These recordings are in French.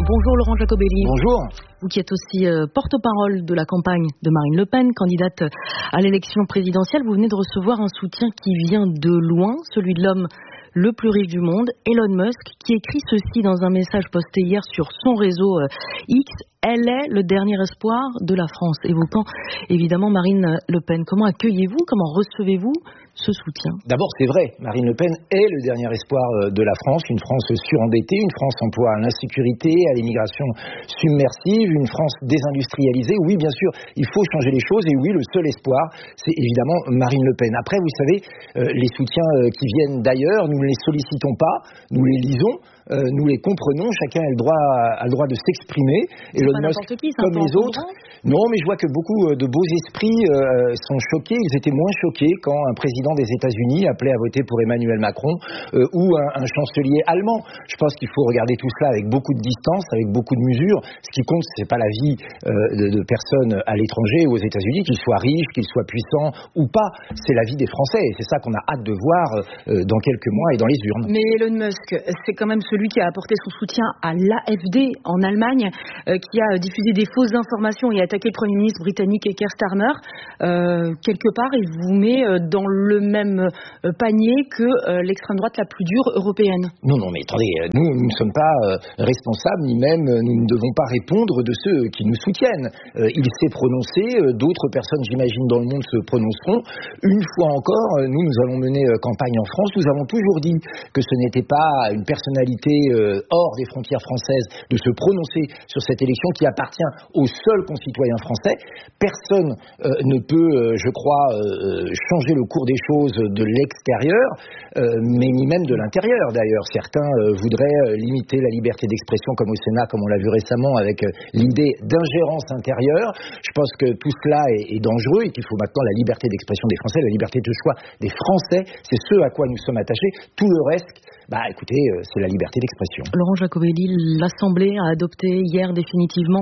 Bonjour Laurent Jacobelli. Bonjour. Vous qui êtes aussi porte-parole de la campagne de Marine Le Pen, candidate à l'élection présidentielle, vous venez de recevoir un soutien qui vient de loin, celui de l'homme le plus riche du monde, Elon Musk, qui écrit ceci dans un message posté hier sur son réseau X. Elle est le dernier espoir de la France, évoquant évidemment Marine Le Pen. Comment accueillez-vous, comment recevez-vous ce soutien? D'abord, c'est vrai, Marine Le Pen est le dernier espoir de la France, une France surendettée, une France en proie à l'insécurité, à l'immigration submersive, une France désindustrialisée. Oui, bien sûr, il faut changer les choses et oui, le seul espoir, c'est évidemment Marine Le Pen. Après, vous savez, les soutiens qui viennent d'ailleurs, nous ne les sollicitons pas, nous les lisons. Nous les comprenons, chacun a le droit de s'exprimer. Elon Musk, comme les autres. Non, mais je vois que beaucoup de beaux esprits sont choqués. Ils étaient moins choqués quand un président des États-Unis appelait à voter pour Emmanuel Macron ou un chancelier allemand. Je pense qu'il faut regarder tout cela avec beaucoup de distance, avec beaucoup de mesure. Ce qui compte, c'est pas la vie de personnes à l'étranger ou aux États-Unis, qu'ils soient riches, qu'ils soient puissants ou pas. C'est la vie des Français. Et c'est ça qu'on a hâte de voir dans quelques mois et dans les urnes. Mais Elon Musk, c'est quand même celui qui a apporté son soutien à l'AfD en Allemagne, qui a diffusé des fausses informations et attaqué le Premier ministre britannique Keir Starmer. Quelque part, il vous met dans le même panier que l'extrême droite la plus dure européenne. Non, mais attendez, nous ne sommes pas responsables, ni même nous ne devons pas répondre de ceux qui nous soutiennent. Il s'est prononcé, d'autres personnes, j'imagine, dans le monde se prononceront. Une fois encore, nous avons mené campagne en France, nous avons toujours dit que ce n'était pas une personnalité hors des frontières françaises de se prononcer sur cette élection qui appartient aux seuls concitoyens français. Personne ne peut, je crois, changer le cours des choses de l'extérieur, mais ni même de l'intérieur d'ailleurs. Certains voudraient limiter la liberté d'expression comme au Sénat, comme on l'a vu récemment avec l'idée d'ingérence intérieure. Je pense que tout cela est dangereux et qu'il faut maintenant la liberté d'expression des Français, la liberté de choix des Français. C'est ce à quoi nous sommes attachés. Tout le reste, écoutez, c'est la liberté d'expression. Laurent Jacobelli, l'Assemblée a adopté hier définitivement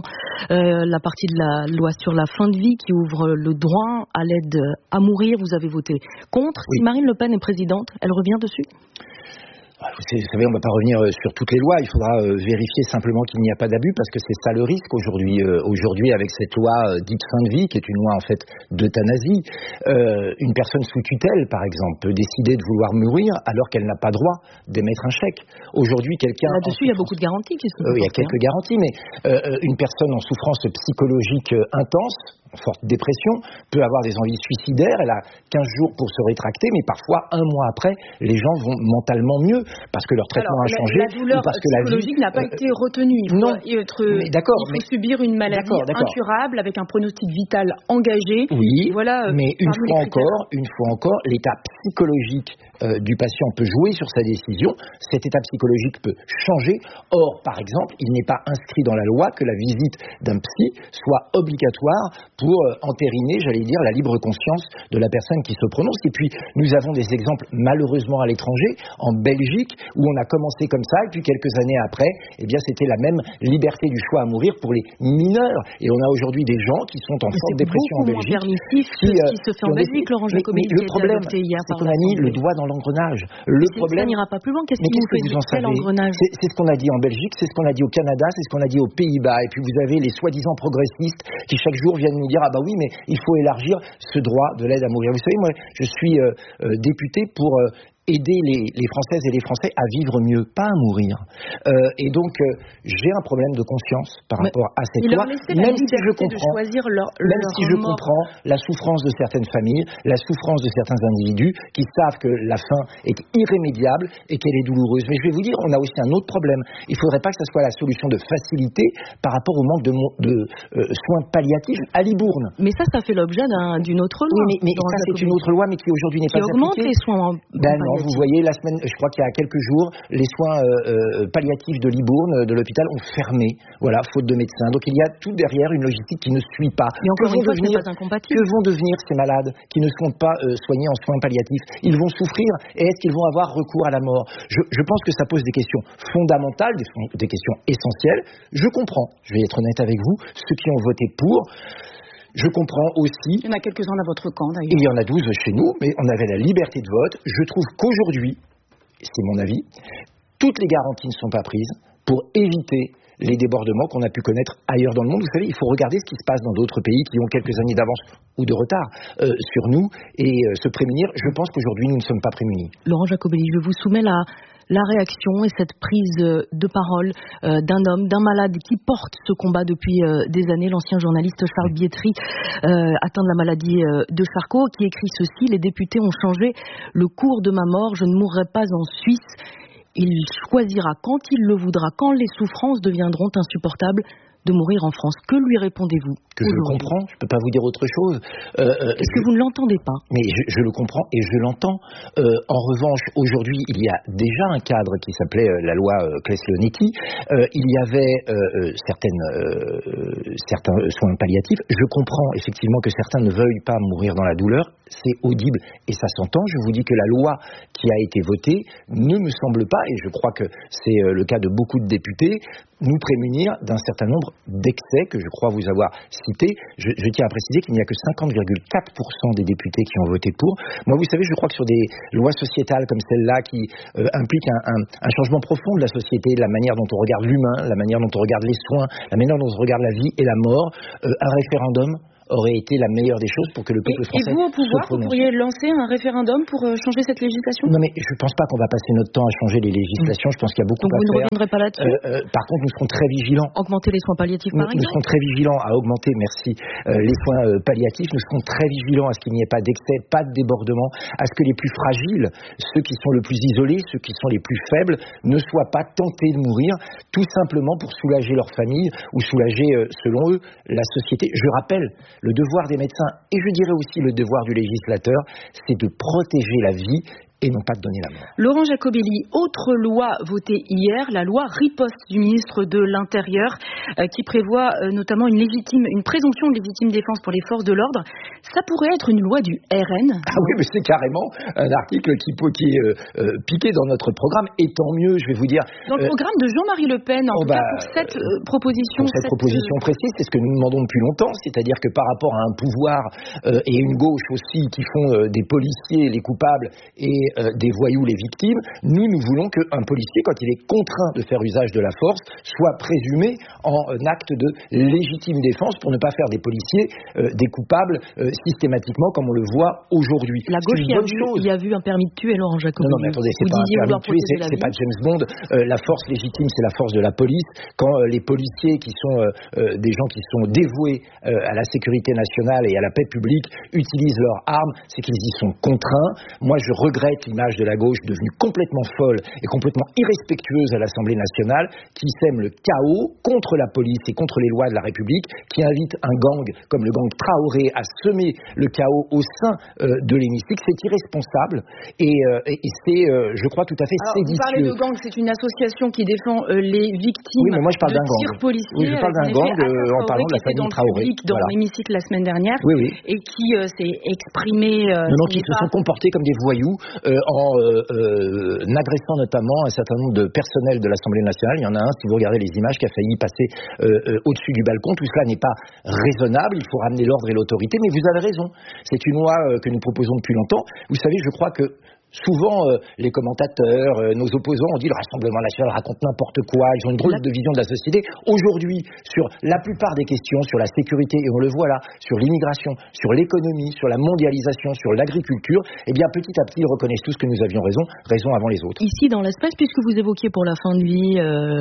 la partie de la loi sur la fin de vie qui ouvre le droit à l'aide à mourir. Vous avez voté contre. Oui. Si Marine Le Pen est présidente, elle revient dessus? Vous savez, on ne va pas revenir sur toutes les lois. Il faudra vérifier simplement qu'il n'y a pas d'abus parce que c'est ça le risque aujourd'hui. Aujourd'hui, avec cette loi dite fin de vie, qui est une loi en fait d'euthanasie, une personne sous tutelle, par exemple, peut décider de vouloir mourir alors qu'elle n'a pas droit d'émettre un chèque. Aujourd'hui, quelqu'un... Là-dessus, il y a beaucoup de garanties qui sont... il y a quelques garanties, mais une personne en souffrance psychologique intense, en forte dépression, peut avoir des envies suicidaires. Elle a 15 jours pour se rétracter, mais parfois, un mois après, les gens vont mentalement mieux parce que leur traitement a changé. La douleur parce que psychologique n'a pas été retenue. Il faut subir une maladie incurable avec un pronostic vital engagé. Oui, mais une fois encore, l'état psychologique du patient peut jouer sur sa décision. Cet état psychologique peut changer. Or, par exemple, il n'est pas inscrit dans la loi que la visite d'un psy soit obligatoire pour entériner, j'allais dire, la libre conscience de la personne qui se prononce. Et puis, nous avons des exemples, malheureusement, à l'étranger, en Belgique, où on a commencé comme ça, et puis quelques années après, c'était la même liberté du choix à mourir pour les mineurs. Et on a aujourd'hui des gens qui sont en forte dépression en Belgique. C'est qui se fait en Belgique, Laurent Jacobelli, le problème, c'est qu'on a mis le doigt dans l'engrenage. Le problème, ça n'ira pas plus loin. Qu'est-ce qui vous fait l'engrenage? C'est ce qu'on a dit en Belgique, c'est ce qu'on a dit au Canada, c'est ce qu'on a dit aux Pays-Bas. Et puis vous avez les soi-disant progressistes qui chaque jour viennent nous dire oui, mais il faut élargir ce droit de l'aide à mourir. Vous savez, moi, je suis député pour aider les Françaises et les Français à vivre mieux, pas à mourir. Et donc, j'ai un problème de conscience par rapport à cette loi, même si je comprends la souffrance de certaines familles, la souffrance de certains individus qui savent que la fin est irrémédiable et qu'elle est douloureuse. Mais je vais vous dire, on a aussi un autre problème. Il ne faudrait pas que ce soit la solution de facilité par rapport au manque de soins palliatifs à Libourne. Mais ça fait l'objet d'une autre loi. Oui, mais ça, c'est une autre loi, mais qui aujourd'hui n'est pas appliquée. Qui augmente les soins non, vous voyez, la semaine, je crois qu'il y a quelques jours, les soins palliatifs de Libourne, de l'hôpital, ont fermé, faute de médecins. Donc il y a tout derrière une logistique qui ne suit pas. Mais encore une fois, c'est pas incompatible. Que vont devenir ces malades qui ne sont pas soignés en soins palliatifs? Ils vont souffrir et est-ce qu'ils vont avoir recours à la mort? Je pense que ça pose des questions fondamentales, des questions essentielles. Je comprends, je vais être honnête avec vous, ceux qui ont voté pour. Je comprends aussi... Il y en a quelques-uns dans votre camp, d'ailleurs. Il y en a 12 chez nous, mais on avait la liberté de vote. Je trouve qu'aujourd'hui, c'est mon avis, toutes les garanties ne sont pas prises pour éviter les débordements qu'on a pu connaître ailleurs dans le monde. Vous savez, il faut regarder ce qui se passe dans d'autres pays qui ont quelques années d'avance ou de retard sur nous et se prémunir. Je pense qu'aujourd'hui, nous ne sommes pas prémunis. Laurent Jacobelli, je vous soumets la réaction et cette prise de parole d'un homme, d'un malade qui porte ce combat depuis des années, l'ancien journaliste Charles Bietri, atteint de la maladie de Charcot, qui écrit ceci: les députés ont changé le cours de ma mort, je ne mourrai pas en Suisse. Il choisira quand il le voudra, quand les souffrances deviendront insupportables, de mourir en France. Que lui répondez-vous? Que je le comprends, je ne peux pas vous dire autre chose. Est-ce que vous ne l'entendez pas? Mais je le comprends et je l'entends. En revanche, aujourd'hui, il y a déjà un cadre qui s'appelait la loi Claes-Leonetti. Il y avait certains soins palliatifs. Je comprends effectivement que certains ne veuillent pas mourir dans la douleur. C'est audible et ça s'entend. Je vous dis que la loi qui a été votée ne me semble pas, et je crois que c'est le cas de beaucoup de députés, nous prémunir d'un certain nombre d'excès que je crois vous avoir cités. Je tiens à préciser qu'il n'y a que 50,4% des députés qui ont voté pour. Moi, vous savez, je crois que sur des lois sociétales comme celle-là qui impliquent un changement profond de la société, de la manière dont on regarde l'humain, la manière dont on regarde les soins, la manière dont on regarde la vie et la mort, un référendum aurait été la meilleure des choses pour que le peuple français... Et vous, au pouvoir, vous pourriez lancer un référendum pour changer cette législation? Non, mais je ne pense pas qu'on va passer notre temps à changer les législations. Je pense qu'il y a beaucoup à faire. Donc vous ne reviendrez pas là-dessus? Par contre, nous serons très vigilants. Augmenter les soins palliatifs, par exemple? Nous serons très vigilants à augmenter, les soins palliatifs. Nous serons très vigilants à ce qu'il n'y ait pas d'excès, pas de débordement, à ce que les plus fragiles, ceux qui sont le plus isolés, ceux qui sont les plus faibles, ne soient pas tentés de mourir, tout simplement pour soulager leur famille ou soulager, selon eux, la société. Je rappelle, le devoir des médecins, et je dirais aussi le devoir du législateur, c'est de protéger la vie et non pas de donner la mort. Laurent Jacobelli, autre loi votée hier, la loi riposte du ministre de l'Intérieur, qui prévoit notamment une présomption de légitime défense pour les forces de l'ordre. Ça pourrait être une loi du RN? Ah oui, mais c'est carrément un article qui est piqué dans notre programme, et tant mieux, je vais vous dire. Dans le programme de Jean-Marie Le Pen, en tout cas pour cette proposition. Pour cette proposition précise, c'est ce que nous demandons depuis longtemps, c'est-à-dire que par rapport à un pouvoir et une gauche aussi qui font des policiers les coupables et des voyous les victimes, nous voulons qu'un policier, quand il est contraint de faire usage de la force, soit présumé en acte de légitime défense pour ne pas faire des policiers des coupables systématiquement comme on le voit aujourd'hui. La gauche y a vu un permis de tuer, Laurent Jacobelli. Non, mais attendez, c'est pas un permis de tuer, c'est pas James Bond. La force légitime, c'est la force de la police. Quand les policiers qui sont des gens qui sont dévoués à la sécurité nationale et à la paix publique utilisent leurs armes, c'est qu'ils y sont contraints. Moi, je regrette l'image de la gauche devenue complètement folle et complètement irrespectueuse à l'Assemblée nationale, qui sème le chaos contre la police et contre les lois de la République, qui invite un gang comme le gang Traoré à semer le chaos au sein de l'hémicycle. C'est irresponsable et c'est, je crois, tout à fait séditieux. Vous parlez de gang, c'est une association qui défend les victimes moi, je parle de tirs policiers. Oui, je parle d'un gang en parlant de la famille Traoré. Dans l'hémicycle la semaine dernière, et qui s'est exprimé... qui se sont comportés comme des voyous en agressant notamment un certain nombre de personnels de l'Assemblée nationale. Il y en a un, si vous regardez les images, qui a failli passer au-dessus du balcon. Tout cela n'est pas raisonnable, il faut ramener l'ordre et l'autorité, mais vous avez raison. C'est une loi que nous proposons depuis longtemps. Vous savez, je crois que souvent, les commentateurs, nos opposants ont dit le Rassemblement national raconte n'importe quoi, ils ont une drôle de vision de la société. Aujourd'hui, sur la plupart des questions, sur la sécurité, et on le voit là, sur l'immigration, sur l'économie, sur la mondialisation, sur l'agriculture, eh bien petit à petit, ils reconnaissent tous que nous avions raison avant les autres. Ici, dans l'espace, puisque vous évoquiez pour la fin de vie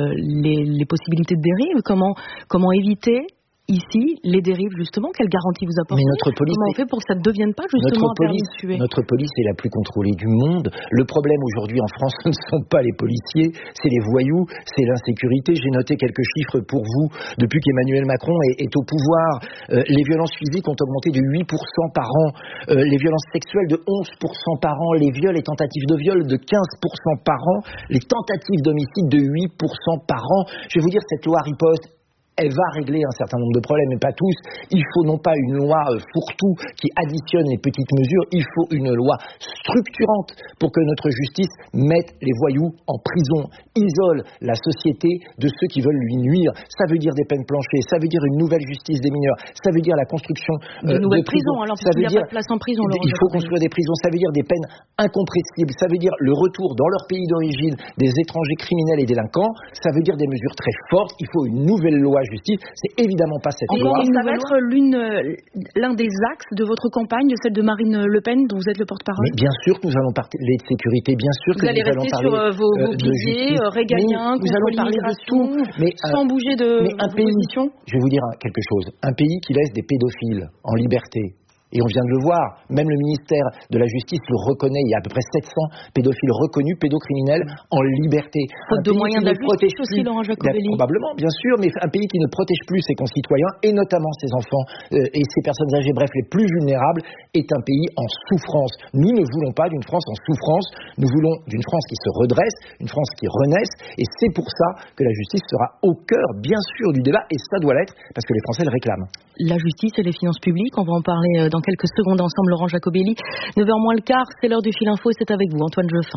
les possibilités de dérive, comment éviter ici les dérives, justement? Quelle garantie vous apportez? Mais notre police, comment on fait pour que ça ne devienne pas justement un permis de tuer? Notre police est la plus contrôlée du monde. Le problème aujourd'hui en France, ce ne sont pas les policiers, c'est les voyous, c'est l'insécurité. J'ai noté quelques chiffres pour vous. Depuis qu'Emmanuel Macron est au pouvoir, les violences physiques ont augmenté de 8% par an, les violences sexuelles de 11% par an, les viols et tentatives de viol de 15% par an, les tentatives d'homicide de 8% par an. Je vais vous dire, cette loi riposte, elle va régler un certain nombre de problèmes, mais pas tous. Il faut non pas une loi fourre-tout qui additionne les petites mesures, il faut une loi structurante pour que notre justice mette les voyous en prison, isole la société de ceux qui veulent lui nuire. Ça veut dire des peines planchées, ça veut dire une nouvelle justice des mineurs, ça veut dire la construction de nouvelles prisons. Alors, ça veut dire pas de place en prison. Il faut construire des prisons, ça veut dire des peines incompressibles, ça veut dire le retour dans leur pays d'origine des étrangers criminels et délinquants, ça veut dire des mesures très fortes. Il faut une nouvelle loi justice, c'est évidemment pas cette loi. Ça va être l'un des axes de votre campagne, celle de Marine Le Pen, dont vous êtes le porte-parole. Mais bien sûr que nous allons parler de sécurité, bien sûr que nous allons parler sur vos piliers régaliens, nous allons parler de tout, mais sans bouger de position. Je vais vous dire quelque chose, un pays qui laisse des pédophiles en liberté. Et on vient de le voir, même le ministère de la Justice le reconnaît, il y a à peu près 700 pédophiles reconnus, pédocriminels en liberté. Faute de moyens de justice aussi, Laurent Jacobelli. Probablement, bien sûr, mais un pays qui ne protège plus ses concitoyens, et notamment ses enfants et ses personnes âgées, bref, les plus vulnérables, est un pays en souffrance. Nous ne voulons pas d'une France en souffrance, nous voulons d'une France qui se redresse, une France qui renaisse, et c'est pour ça que la justice sera au cœur, bien sûr, du débat, et ça doit l'être, parce que les Français le réclament. La justice et les finances publiques, on va en parler dans quelques secondes ensemble, Laurent Jacobelli. 9h moins le quart, c'est l'heure du Fil Info, c'est avec vous, Antoine Jeffin.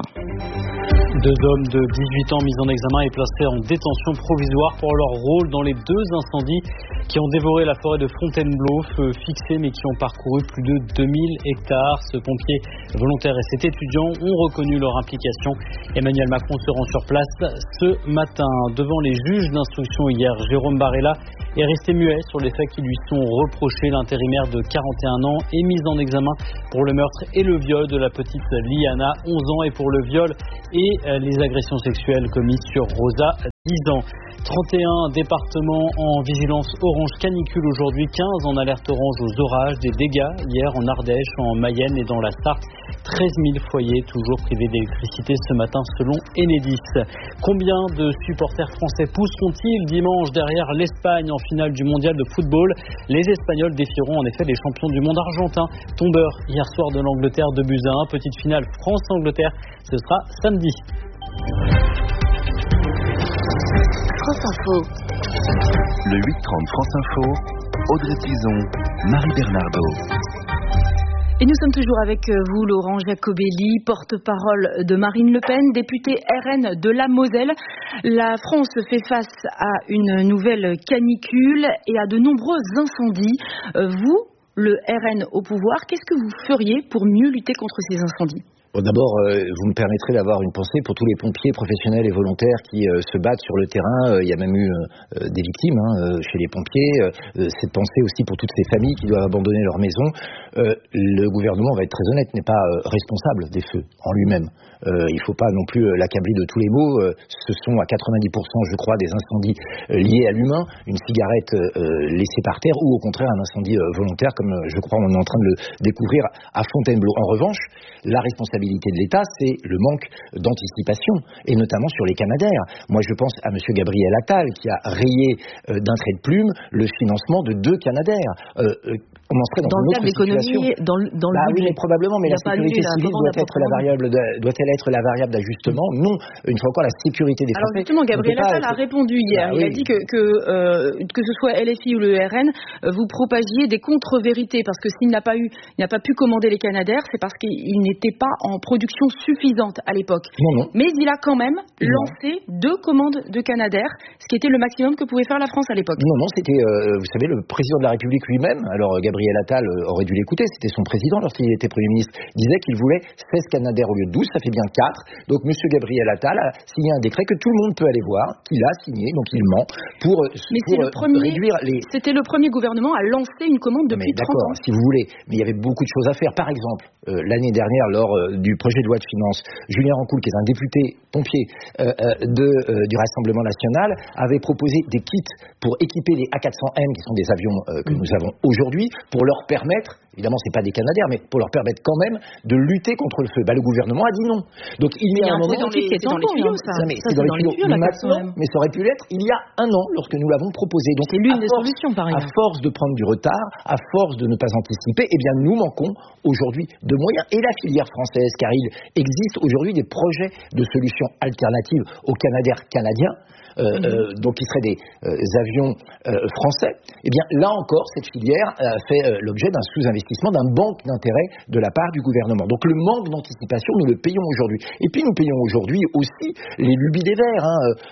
2 hommes de 18 ans mis en examen et placés en détention provisoire pour leur rôle dans les 2 incendies qui ont dévoré la forêt de Fontainebleau, feux fixés mais qui ont parcouru plus de 2000 hectares. Ce pompier volontaire et cet étudiant ont reconnu leur implication. Emmanuel Macron se rend sur place ce matin. Devant les juges d'instruction hier, Jérôme Barella est resté muet sur les faits qui lui sont reprochés. L'intérimaire de 41 ans est mis en examen pour le meurtre et le viol de la petite Liana, 11 ans, et pour le viol et les agressions sexuelles commises sur Rosa, 10 ans. 31 départements en vigilance orange canicule aujourd'hui, 15 en alerte orange aux orages, des dégâts hier en Ardèche, en Mayenne et dans la Sarthe. 13 000 foyers toujours privés d'électricité ce matin selon Enedis. Combien de supporters français pousseront-ils dimanche derrière l'Espagne en finale du mondial de football? Les Espagnols défieront en effet les champions du monde argentins, tombeurs hier soir de l'Angleterre 2-1. Petite finale France-Angleterre, ce sera samedi. France Info. Le 8h30 France Info, Audrey Tison, Marie Bernardo. Et nous sommes toujours avec vous, Laurent Jacobelli, porte-parole de Marine Le Pen, députée RN de la Moselle. La France fait face à une nouvelle canicule et à de nombreux incendies. Vous, le RN au pouvoir, qu'est-ce que vous feriez pour mieux lutter contre ces incendies ? D'abord, vous me permettrez d'avoir une pensée pour tous les pompiers professionnels et volontaires qui se battent sur le terrain. Il y a même eu des victimes chez les pompiers. Cette pensée aussi pour toutes ces familles qui doivent abandonner leur maison. Le gouvernement, on va être très honnête, n'est pas responsable des feux en lui-même. Il ne faut pas non plus l'accabler de tous les maux. Ce sont à 90%, je crois, des incendies liés à l'humain, une cigarette laissée par terre, ou au contraire un incendie volontaire, comme je crois on est en train de le découvrir à Fontainebleau. En revanche, la responsabilité de l'État, c'est le manque d'anticipation, et notamment sur les Canadair. Moi, je pense à M. Gabriel Attal, qui a rayé d'un trait de plume le financement de 2 Canadair. On en serait dans une autre situation. Dans le oui, mais probablement, mais la sécurité civile doit-elle être la variable d'ajustement? Non. Une fois encore, la sécurité des Français. Alors justement, Gabriel Attal a répondu hier. Il a dit que ce soit LFI ou le RN, vous propagiez des contre-vérités, parce que s'il n'a pas pu commander les Canadair, c'est parce qu'il n'était pas en production suffisante à l'époque. Non. Mais il a quand même lancé 2 commandes de Canadair, ce qui était le maximum que pouvait faire la France à l'époque. Non, c'était, vous savez, le président de la République lui-même. Alors Gabriel Attal aurait dû l'écouter, c'était son président lorsqu'il était Premier ministre, disait qu'il voulait 16 Canadair au lieu de 12, ça fait bien 4. Donc M. Gabriel Attal a signé un décret que tout le monde peut aller voir, qu'il a signé, donc il ment, pour réduire les... C'était le premier gouvernement à lancer une commande depuis 30 ans. D'accord, si vous voulez, mais il y avait beaucoup de choses à faire. Par exemple, l'année dernière, lors du projet de loi de finances, Julien Rancoul, qui est un député pompier du Rassemblement national, avait proposé des kits pour équiper les A400M, qui sont des avions que nous avons aujourd'hui, pour leur permettre évidemment c'est pas des Canadaires, mais pour leur permettre quand même de lutter contre le feu. Le gouvernement a dit non. Donc il y a un moment... C'est dans les tuyaux, ça. C'est dans les tuyaux maintenant, mais ça aurait pu l'être il y a un an, lorsque nous l'avons proposé. Donc c'est l'une des solutions, par exemple. À force de prendre du retard, à force de ne pas anticiper, eh bien nous manquons aujourd'hui de moyens. Et la filière française, car il existe aujourd'hui des projets de solutions alternatives aux Canadaires canadiens, donc qui seraient des avions français, eh bien là encore cette filière fait l'objet d'un sous-investissement, d'un manque d'intérêt de la part du gouvernement. Donc le manque d'anticipation, nous le payons aujourd'hui. Et puis nous payons aujourd'hui aussi les lubies des Verts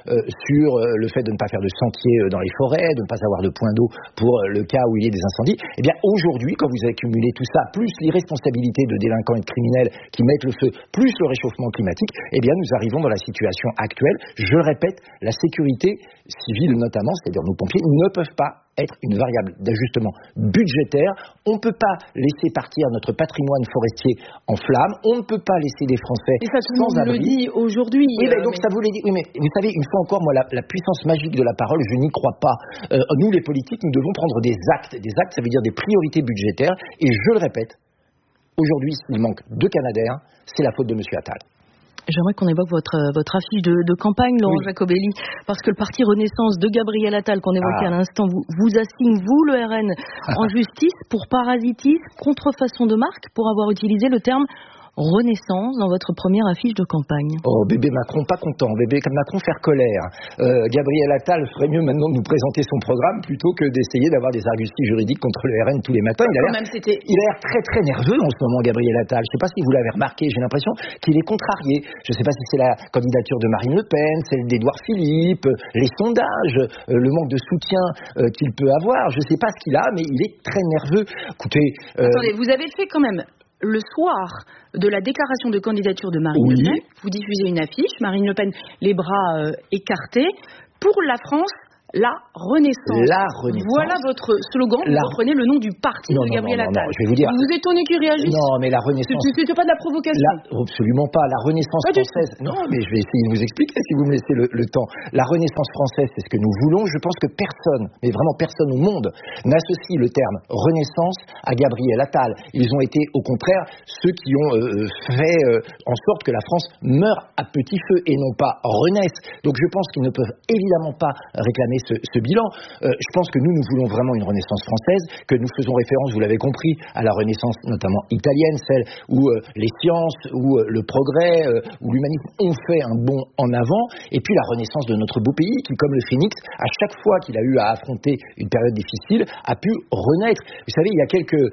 sur le fait de ne pas faire de sentiers dans les forêts, de ne pas avoir de point d'eau pour le cas où il y a des incendies. Eh bien aujourd'hui, quand vous accumulez tout ça, plus les responsabilités de délinquants et de criminels qui mettent le feu, plus le réchauffement climatique, eh bien nous arrivons dans la situation actuelle. Je le répète, la sécurité civile notamment, c'est-à-dire nos pompiers, ne peuvent pas être une variable d'ajustement budgétaire. On ne peut pas laisser partir notre patrimoine forestier en flammes. On ne peut pas laisser des Français sans abri. Le dit aujourd'hui. Oui, mais donc ça vous l'a dit. Oui, mais vous savez, une fois encore, moi, la puissance magique de la parole, je n'y crois pas. Nous, les politiques, nous devons prendre des actes. Des actes, ça veut dire des priorités budgétaires. Et je le répète, aujourd'hui, s'il manque 2 Canadaires, c'est la faute de M. Attal. J'aimerais qu'on évoque votre affiche de campagne, Laurent Jacobelli, parce que le parti Renaissance de Gabriel Attal, qu'on évoquait à l'instant, vous assigne, vous, le RN, en justice pour parasitisme, contrefaçon de marque, pour avoir utilisé le terme Renaissance dans votre première affiche de campagne. Oh, bébé Macron, pas content. Bébé Macron faire colère. Gabriel Attal ferait mieux maintenant de nous présenter son programme plutôt que d'essayer d'avoir des arguties juridiques contre le RN tous les matins. Il a l'air très très nerveux en ce moment, Gabriel Attal. Je ne sais pas si vous l'avez remarqué, j'ai l'impression qu'il est contrarié. Je ne sais pas si c'est la candidature de Marine Le Pen, celle d'Édouard Philippe, les sondages, le manque de soutien qu'il peut avoir. Je ne sais pas ce qu'il a, mais il est très nerveux. Écoutez... Attendez, vous avez fait quand même... Le soir de la déclaration de candidature de Marine Le Pen, vous diffusez une affiche, Marine Le Pen, les bras écartés, pour la France, la Renaissance. La Renaissance. Voilà votre slogan, vous reprenez le nom du parti de Gabriel Attal. Je vais vous dire... Vous vous étonnez qu'il réagisse? Non, mais la Renaissance... C'était pas de la provocation? Absolument pas. La Renaissance française... Non, mais je vais essayer de vous expliquer si vous me laissez le temps. La Renaissance française, c'est ce que nous voulons. Je pense que personne, mais vraiment personne au monde, n'associe le terme Renaissance à Gabriel Attal. Ils ont été, au contraire, ceux qui ont fait en sorte que la France meure à petit feu et non pas renaisse. Donc je pense qu'ils ne peuvent évidemment pas réclamer ce bilan. Je pense que nous voulons vraiment une Renaissance française, que nous faisons référence, vous l'avez compris, à la Renaissance notamment italienne, celle où les sciences, où le progrès, où l'humanisme ont fait un bond en avant, et puis la Renaissance de notre beau pays, qui, comme le phénix, à chaque fois qu'il a eu à affronter une période difficile, a pu renaître. Vous savez, il y a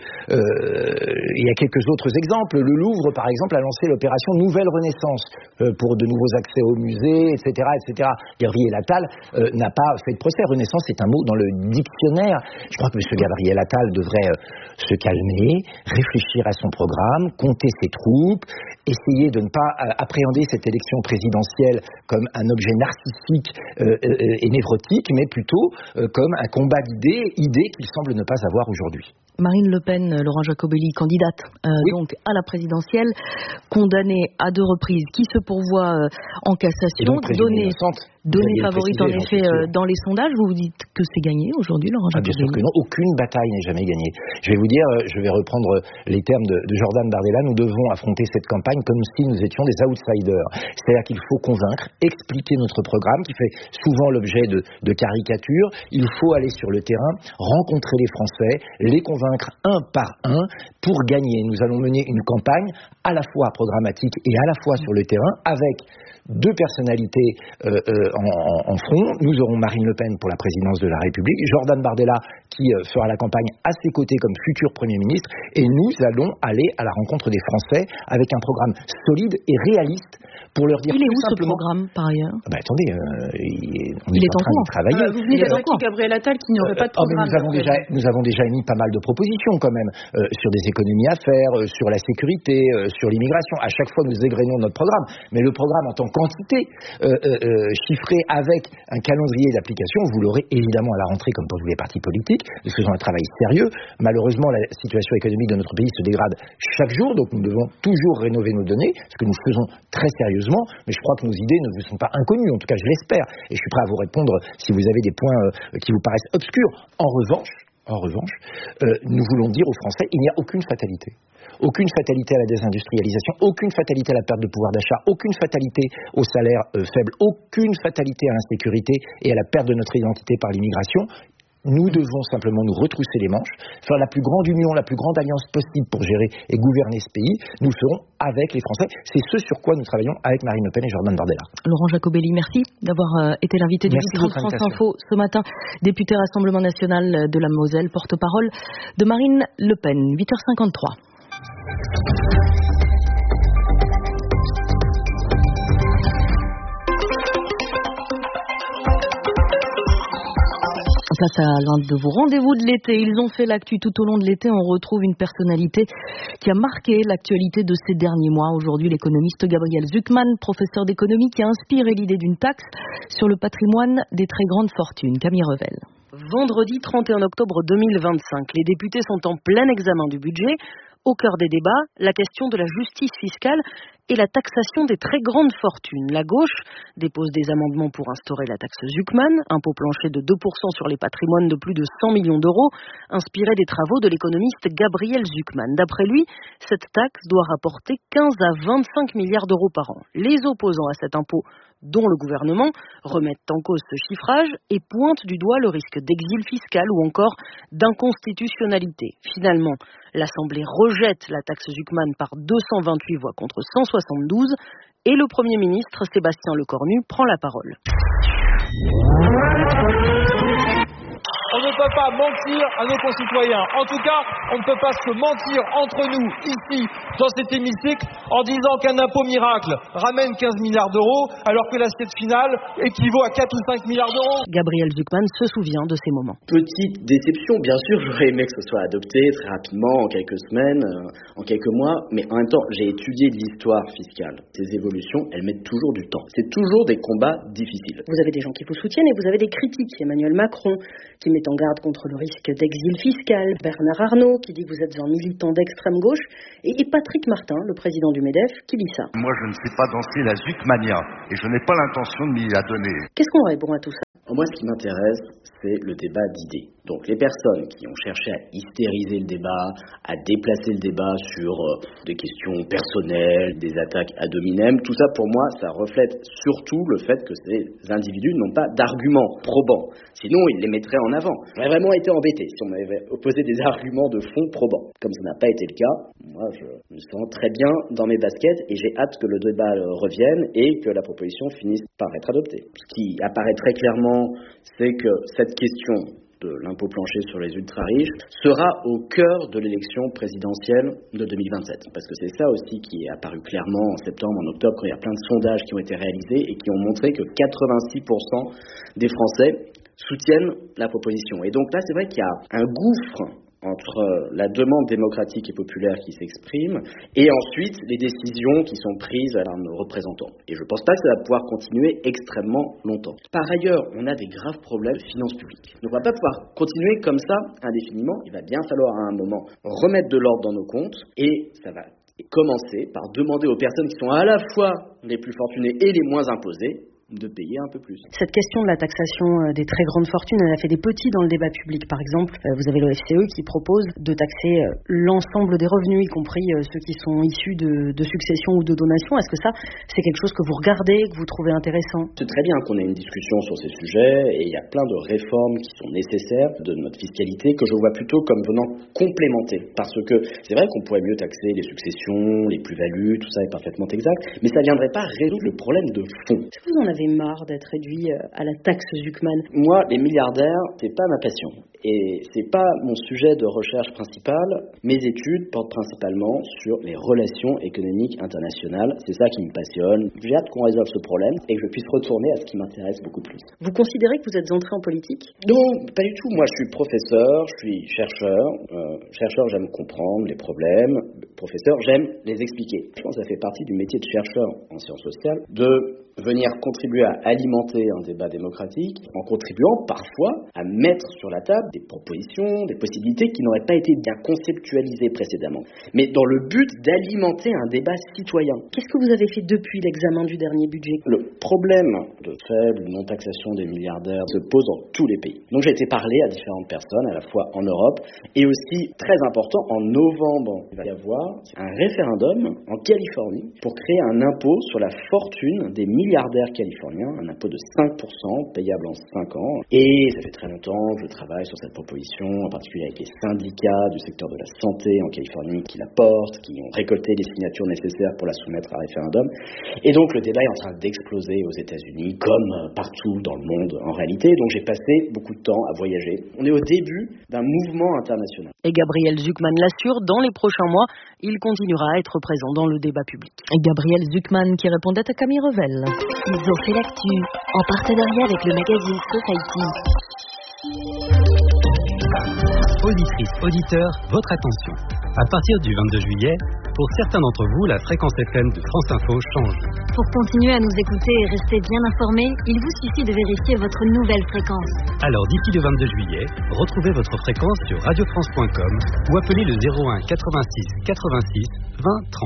quelques autres exemples. Le Louvre, par exemple, a lancé l'opération Nouvelle Renaissance pour de nouveaux accès aux musées, etc., etc. Gabriel Attal n'a pas fait de procès. Renaissance est un mot dans le dictionnaire. Je crois que M. Gabriel Attal devrait se calmer, réfléchir à son programme, compter ses troupes, essayer de ne pas appréhender cette élection présidentielle comme un objet narcissique et névrotique, mais plutôt comme un combat d'idées qu'il semble ne pas avoir aujourd'hui. Marine Le Pen, Laurent Jacobelli, candidate donc à la présidentielle, condamnée à 2 reprises, qui se pourvoit en cassation, donnée favorite en effet dans les sondages. Vous vous dites que c'est gagné aujourd'hui, Laurent Jacobelli? Bien sûr que non, aucune bataille n'est jamais gagnée. Je vais vous dire, je vais reprendre les termes de Jordan Bardella, nous devons affronter cette campagne comme si nous étions des outsiders. C'est-à-dire qu'il faut convaincre, expliquer notre programme qui fait souvent l'objet de caricatures. Il faut aller sur le terrain, rencontrer les Français, les convaincre un par un pour gagner. Nous allons mener une campagne à la fois programmatique et à la fois sur le terrain avec 2 personnalités en front. Nous aurons Marine Le Pen pour la présidence de la République, Jordan Bardella qui fera la campagne à ses côtés comme futur Premier ministre, et nous allons aller à la rencontre des Français avec un programme solide et réaliste pour leur dire tout simplement... Il est où ce programme par ailleurs? Attendez, on est en train de travailler. Vous venez d'évoquer Gabriel Attal qui n'aurait pas de programme. Nous avons déjà émis pas mal de propositions quand même sur des économies à faire, sur la sécurité, sur l'immigration. À chaque fois nous égrenons notre programme, mais le programme en tant qu'entité chiffré avec un calendrier d'application, vous l'aurez évidemment à la rentrée comme pour tous les partis politiques. Nous faisons un travail sérieux. Malheureusement, la situation économique de notre pays se dégrade chaque jour, donc nous devons toujours rénover nos données, ce que nous faisons très sérieusement, mais je crois que nos idées ne vous sont pas inconnues, en tout cas je l'espère, et je suis prêt à vous répondre si vous avez des points qui vous paraissent obscurs. En revanche, En revanche, nous voulons dire aux Français, il n'y a aucune fatalité. Aucune fatalité à la désindustrialisation, aucune fatalité à la perte de pouvoir d'achat, aucune fatalité aux salaires faibles, aucune fatalité à l'insécurité et à la perte de notre identité par l'immigration. Nous devons simplement nous retrousser les manches, faire la plus grande union, la plus grande alliance possible pour gérer et gouverner ce pays. Nous le ferons avec les Français. C'est ce sur quoi nous travaillons avec Marine Le Pen et Jordan Bardella. Laurent Jacobelli, merci d'avoir été l'invité du 8h30 France Info ce matin. Député Rassemblement National de la Moselle, porte-parole de Marine Le Pen. 8h53. Face à l'un de vos rendez-vous de l'été, ils ont fait l'actu tout au long de l'été. On retrouve une personnalité qui a marqué l'actualité de ces derniers mois. Aujourd'hui, l'économiste Gabriel Zucman, professeur d'économie, qui a inspiré l'idée d'une taxe sur le patrimoine des très grandes fortunes. Camille Revel. Vendredi 31 octobre 2025, les députés sont en plein examen du budget. Au cœur des débats, la question de la justice fiscale et la taxation des très grandes fortunes. La gauche dépose des amendements pour instaurer la taxe Zucman, impôt plancher de 2% sur les patrimoines de plus de 100 millions d'euros, inspiré des travaux de l'économiste Gabriel Zucman. D'après lui, cette taxe doit rapporter 15 à 25 milliards d'euros par an. Les opposants à cet impôt, dont le gouvernement, remettent en cause ce chiffrage et pointent du doigt le risque d'exil fiscal ou encore d'inconstitutionnalité. Finalement, l'Assemblée rejette la taxe Zucman par 228 voix contre 172 et le Premier ministre Sébastien Lecornu prend la parole. On ne peut pas mentir à nos concitoyens. En tout cas, on ne peut pas se mentir entre nous, ici, dans cet hémicycle, en disant qu'un impôt miracle ramène 15 milliards d'euros, alors que l'assiette finale équivaut à 4 ou 5 milliards d'euros. Gabriel Zucman se souvient de ces moments. Petite déception, bien sûr, j'aurais aimé que ce soit adopté très rapidement, en quelques semaines, en quelques mois, mais en même temps, j'ai étudié l'histoire fiscale. Ces évolutions, elles mettent toujours du temps. C'est toujours des combats difficiles. Vous avez des gens qui vous soutiennent et vous avez des critiques. Emmanuel Macron, qui met en garde contre le risque d'exil fiscal, Bernard Arnault, qui dit que vous êtes un militant d'extrême gauche, et Patrick Martin, le président du MEDEF, qui dit ça. Moi, je ne sais pas danser la Zucmania, et je n'ai pas l'intention de m'y adonner. Qu'est-ce qu'on répond à tout ça ? Moi, ce qui m'intéresse, c'est le débat d'idées. Donc, les personnes qui ont cherché à hystériser le débat, à déplacer le débat sur des questions personnelles, des attaques ad hominem, tout ça, pour moi, ça reflète surtout le fait que ces individus n'ont pas d'arguments probants. Sinon, ils les mettraient en avant. J'aurais vraiment été embêté si on m'avait opposé des arguments de fond probants. Comme ça n'a pas été le cas, moi, je me sens très bien dans mes baskets et j'ai hâte que le débat revienne et que la proposition finisse par être adoptée. Ce qui apparaît très clairement, c'est que cette question de l'impôt plancher sur les ultra-riches sera au cœur de l'élection présidentielle de 2027. Parce que c'est ça aussi qui est apparu clairement en septembre, en octobre, quand il y a plein de sondages qui ont été réalisés et qui ont montré que 86% des Français soutiennent la proposition. Et donc là, c'est vrai qu'il y a un gouffre entre la demande démocratique et populaire qui s'exprime et ensuite les décisions qui sont prises par nos représentants. Et je ne pense pas que ça va pouvoir continuer extrêmement longtemps. Par ailleurs, on a des graves problèmes de finances publiques. Donc on ne va pas pouvoir continuer comme ça indéfiniment. Il va bien falloir à un moment remettre de l'ordre dans nos comptes et ça va commencer par demander aux personnes qui sont à la fois les plus fortunées et les moins imposées de payer un peu plus. Cette question de la taxation des très grandes fortunes, elle a fait des petits dans le débat public. Par exemple, vous avez l'OFCE qui propose de taxer l'ensemble des revenus, y compris ceux qui sont issus de successions ou de donations. Est-ce que ça, c'est quelque chose que vous regardez, que vous trouvez intéressant ? C'est très bien qu'on ait une discussion sur ces sujets et il y a plein de réformes qui sont nécessaires de notre fiscalité que je vois plutôt comme venant complémenter. Parce que c'est vrai qu'on pourrait mieux taxer les successions, les plus-values, tout ça est parfaitement exact, mais ça ne viendrait pas résoudre le problème de fond. Est-ce que vous en avez marre d'être réduit à la taxe Zucman ? Moi, les milliardaires, c'est pas ma passion. Et c'est pas mon sujet de recherche principal. Mes études portent principalement sur les relations économiques internationales. C'est ça qui me passionne. J'ai hâte qu'on résolve ce problème et que je puisse retourner à ce qui m'intéresse beaucoup plus. Vous considérez que vous êtes entré en politique ? Non, pas du tout. Moi, je suis professeur, je suis chercheur. Chercheur, j'aime comprendre les problèmes. Professeur, j'aime les expliquer. Je pense que ça fait partie du métier de chercheur en sciences sociales de venir contribuer à alimenter un débat démocratique en contribuant parfois à mettre sur la table des propositions, des possibilités qui n'auraient pas été bien conceptualisées précédemment, mais dans le but d'alimenter un débat citoyen. Qu'est-ce que vous avez fait depuis l'examen du dernier budget ? Le problème de faible non-taxation des milliardaires se pose dans tous les pays. Donc j'ai été parler à différentes personnes, à la fois en Europe et aussi, très important, en novembre, il va y avoir un référendum en Californie pour créer un impôt sur la fortune des milliardaires californiens, un impôt de 5% payable en 5 ans. Et ça fait très longtemps que je travaille sur cette proposition, en particulier avec les syndicats du secteur de la santé en Californie qui la portent, qui ont récolté les signatures nécessaires pour la soumettre à référendum. Et donc le débat est en train d'exploser aux États-Unis, comme partout dans le monde en réalité. Donc j'ai passé beaucoup de temps à voyager. On est au début d'un mouvement international. Et Gabriel Zucman l'assure, dans les prochains mois, il continuera à être présent dans le débat public. Et Gabriel Zucman qui répondait à Camille Revel. Ils ont fait l'actu en partenariat avec le magazine Society. Auditrices, auditeurs, votre attention. À partir du 22 juillet, pour certains d'entre vous, la fréquence FM de France Info change. Pour continuer à nous écouter et rester bien informés, il vous suffit de vérifier votre nouvelle fréquence. Alors d'ici le 22 juillet, retrouvez votre fréquence sur radiofrance.com ou appelez le 01 86 86 20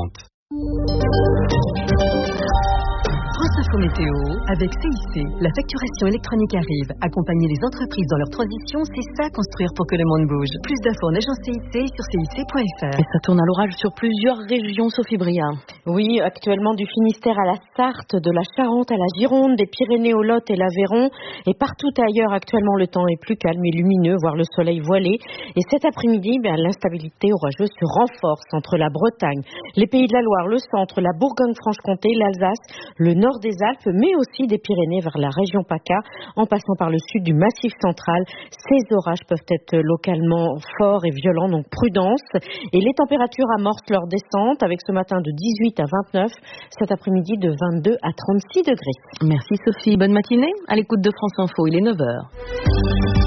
30. France Info Météo, avec CIC, la facturation électronique arrive. Accompagner les entreprises dans leur transition, c'est ça construire pour que le monde bouge. Plus d'infos en agence CIC sur cic.fr. Et ça tourne à l'orage sur plusieurs régions, Sophie Bria. Oui, actuellement du Finistère à la Sarthe, de la Charente à la Gironde, des Pyrénées au Lot et l'Aveyron. Et partout ailleurs, actuellement, le temps est plus calme et lumineux, voire le soleil voilé. Et cet après-midi, l'instabilité orageuse se renforce entre la Bretagne, les Pays de la Loire, le centre, la Bourgogne-Franche-Comté, l'Alsace, le nord des Alpes, mais aussi des Pyrénées vers la région PACA, en passant par le sud du Massif central. Ces orages peuvent être localement forts et violents, donc prudence. Et les températures amorcent leur descente, avec ce matin de 18 à 29, cet après-midi de 22 à 36 degrés. Merci Sophie, bonne matinée. À l'écoute de France Info, il est 9h.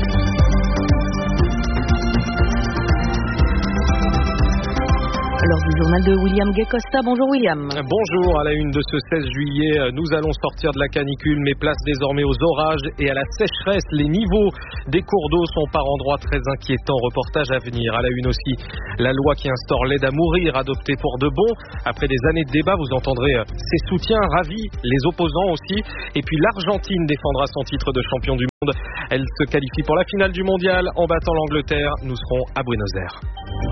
Alors du journal de William Gay-Costa. Bonjour William. Bonjour, à la une de ce 16 juillet, nous allons sortir de la canicule, mais place désormais aux orages et à la sécheresse. Les niveaux des cours d'eau sont par endroits très inquiétants. Reportage à venir. À la une aussi, la loi qui instaure l'aide à mourir, adoptée pour de bon. Après des années de débat, vous entendrez ses soutiens ravis, les opposants aussi. Et puis l'Argentine défendra son titre de champion du monde. Elle se qualifie pour la finale du mondial en battant l'Angleterre. Nous serons à Buenos Aires.